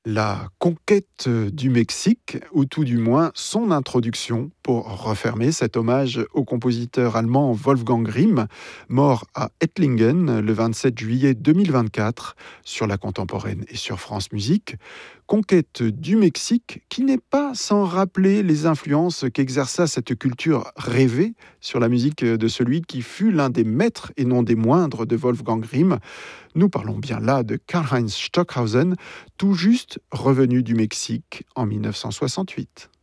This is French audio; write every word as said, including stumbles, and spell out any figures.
La conquête du Mexique, ou tout du moins son introduction, pour refermer cet hommage au compositeur allemand Wolfgang Grimm, mort à Ettlingen le vingt-sept juillet deux mille vingt-quatre, sur la Contemporaine et sur France Musique. Conquête du Mexique qui n'est pas sans rappeler les influences qu'exerça cette culture rêvée sur la musique de celui qui fut l'un des maîtres et non des moindres de Wolfgang Grimm. Nous parlons bien là de Karlheinz Stockhausen, tout juste revenu du Mexique en mille neuf cent soixante-huit.